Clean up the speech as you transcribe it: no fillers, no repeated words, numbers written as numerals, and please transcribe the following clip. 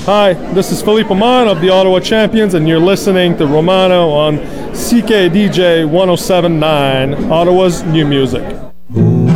Hi, this is Philippe Amon of the Ottawa Champions, and you're listening to Romano on CKDJ 107.9, Ottawa's new music.